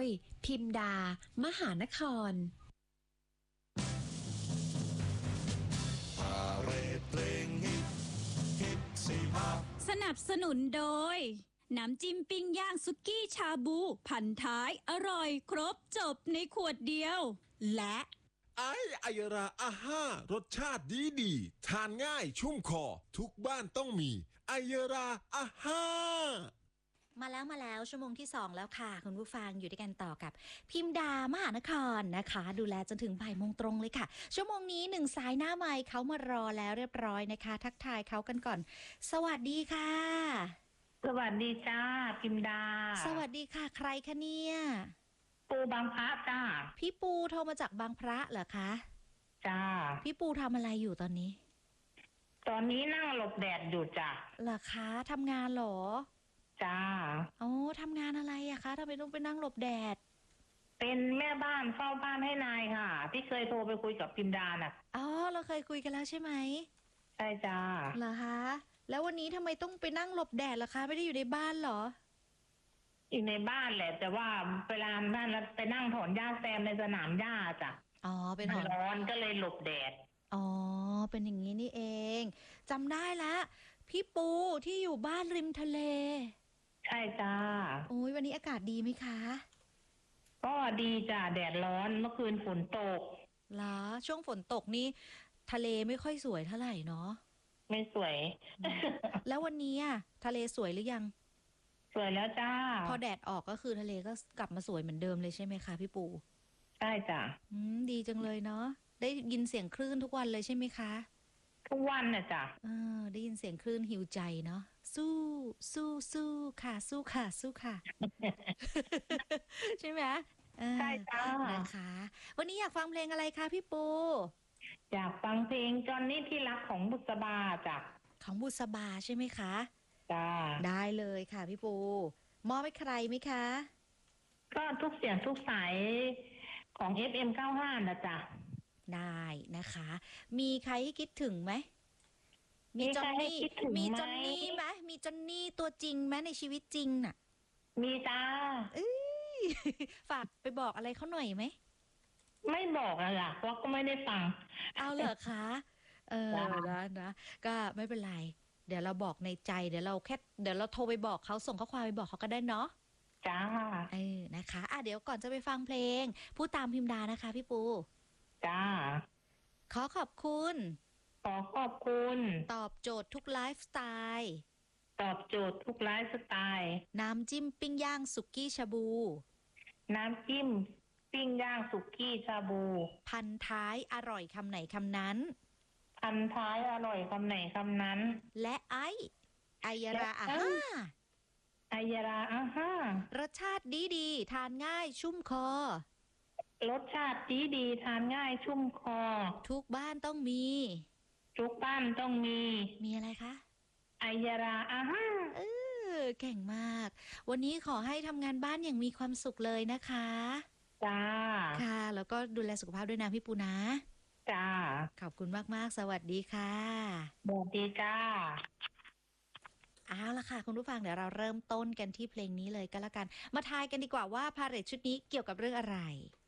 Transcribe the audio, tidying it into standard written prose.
พิมดามหานครพาเรดเพลงฮิตสี่ภาคสนับสนุนโดยน้ำจิ้มปิ้งย่างสุกี้ชาบูพันท้ายอร่อยครบจบในขวดเดียวและไอยราอาห้ารสชาติดีทานง่ายชุ่มคอทุกบ้านต้องมีไอยราอาห้ามาแล้วชั่วโมงที่2แล้วค่ะคุณผู้ฟังอยู่ด้วยกันต่อกับพิมดามหานครนะคะดูแลจนถึงบ่ายโมงตรงเลยค่ะชั่วโมงนี้1สายหน้าไมค์เขามารอแล้วเรียบร้อยนะคะทักทายเขากันก่อนสวัสดีค่ะสวัสดีจ้าพิมดาสวัสดีค่ะใครคะเนี่ยปูบางพระจ้าพี่ปูโทรมาจากบางพระเหรอคะจ้าพี่ปูทำอะไรอยู่ตอนนี้นั่งหลบแดดอยู่จ้ะเหรอคะทำงานเหรอจ้าโอ้ทำงานอะไรอะคะทำไมต้องไปนั่งหลบแดดเป็นแม่บ้านเฝ้าบ้านให้นายค่ะที่เคยโทรไปคุยกับพิมดาน่ะอ๋อเราเคยคุยกันแล้วใช่ไหมใช่จ้าเหรอคะแล้ววันนี้ทำไมต้องไปนั่งหลบแดดล่ะคะไม่ได้อยู่ในบ้านเหรออยู่ในบ้านแหละแต่ว่าเวลาบ้านแล้วไปนั่งถอนหญ้าแซมในสนามหญ้าจ้ะอ๋อเป็นร้อนก็เลยหลบแดดอ๋อเป็นอย่างนี้นี่เองจำได้แล้วพี่ปูที่อยู่บ้านริมทะเลใช่จ้าโอ้ยวันนี้อากาศดีไหมคะก็ดีจ้ะแดดร้อนเมื่อคืนฝนตกเหรอช่วงฝนตกนี่ทะเลไม่ค่อยสวยเท่าไหร่เนาะไม่สวยแล้ววันนี้ทะเลสวยหรือยังสวยแล้วจ้าพอแดดออกก็คือทะเลก็กลับมาสวยเหมือนเดิมเลยใช่ไหมคะพี่ปูใช่จ้ะดีจังเลยเนาะได้ยินเสียงคลื่นทุกวันเลยใช่ไหมคะทุกวันน่ะจ้ะได้ยินเสียงคลื่นหิวใจเนาะสู้ค่ะสู้ค่ะสู้ค่ะ ใช่ไหมใช่จ้านะคะวันนี้อยากฟังเพลงอะไรคะพี่ปูอยากฟังเพลงจอนนี่ที่รักของบุษบาจ้ะของบุษบาใช่ไหมคะจ้าได้เลยค่ะพี่ปูมอบให้ใครไหมคะก็ทุกเสียงทุกสายของ FM95 นะจ๊ะได้นะคะมีใครให้คิดถึงไหมมีจอนนี่ไหมมีจอนนี่ตัวจริงไหมในชีวิตจริงน่ะมีจ้าฝากไปบอกอะไรเขาหน่อยไหมไม่บอกล่ะเพราะก็ไม่ได้ฟังเอาเหรอคะนะก็ไม่เป็นไรเดี๋ยวเราบอกในใจเดี๋ยวเราโทรไปบอกเขาส่งข้อความไปบอกเขาก็ได้เนาะจ้านะคะเดี๋ยวก่อนจะไปฟังเพลงพูดตามพิมดานะคะพี่ปูจ้าขอขอบคุณตอบโจทย์ทุกไลฟ์สไตล์น้ำจิ้มปิ้งย่างสุกี้ชาบูน้ำจิ้มปิ้งย่างสุกี้ชาบูพันท้ายอร่อยคำไหนคำนั้นและไอยราอาห้ารสชาติดีทานง่ายชุ่มคอทุกบ้านต้องมีมีอะไรคะไอยราอาห้าเก่งมากวันนี้ขอให้ทำงานบ้านอย่างมีความสุขเลยนะคะจ้าค่ะแล้วก็ดูแลสุขภาพด้วยนะพี่ปูนะจ้าขอบคุณมากๆสวัสดีค่ะสวัสดีจ้าเอาล่ะค่ะคุณผู้ฟังเดี๋ยวเราเริ่มต้นกันที่เพลงนี้เลยก็แล้วกันมาทายกันดีกว่าว่าพาเหรดชุดนี้เกี่ยวกับเรื่องอะไร